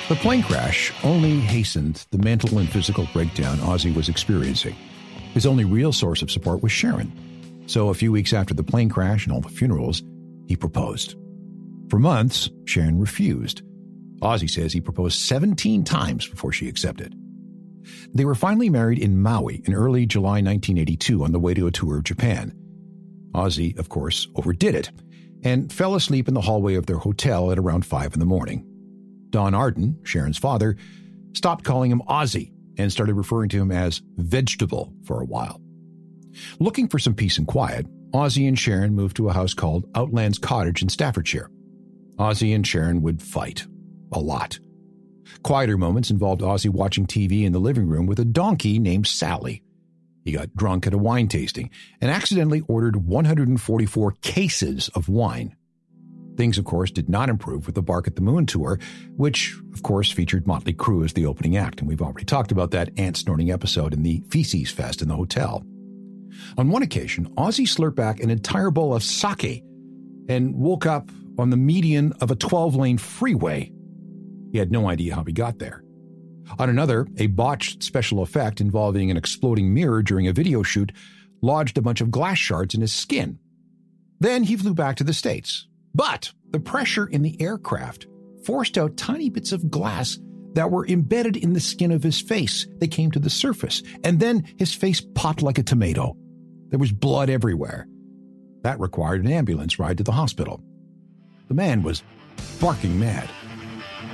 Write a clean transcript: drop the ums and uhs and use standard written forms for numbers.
The plane crash only hastened the mental and physical breakdown Ozzy was experiencing. His only real source of support was Sharon. So a few weeks after the plane crash and all the funerals, he proposed. For months, Sharon refused. Ozzy says he proposed 17 times before she accepted. They were finally married in Maui in early July 1982 on the way to a tour of Japan. Ozzy, of course, overdid it and fell asleep in the hallway of their hotel at around 5 a.m. Don Arden, Sharon's father, stopped calling him Ozzy and started referring to him as Vegetable for a while. Looking for some peace and quiet, Ozzy and Sharon moved to a house called Outlands Cottage in Staffordshire. Ozzy and Sharon would fight. A lot. Quieter moments involved Ozzy watching TV in the living room with a donkey named Sally. He got drunk at a wine tasting and accidentally ordered 144 cases of wine. Things, of course, did not improve with the Bark at the Moon tour, which, of course, featured Motley Crue as the opening act, and we've already talked about that ant-snorting episode in the Feces Fest in the hotel. On one occasion, Ozzy slurped back an entire bowl of sake and woke up on the median of a 12-lane freeway. He had no idea how he got there. On another, a botched special effect involving an exploding mirror during a video shoot lodged a bunch of glass shards in his skin. Then he flew back to the States. But the pressure in the aircraft forced out tiny bits of glass that were embedded in the skin of his face. They came to the surface, and then his face popped like a tomato. There was blood everywhere. That required an ambulance ride to the hospital. The man was barking mad.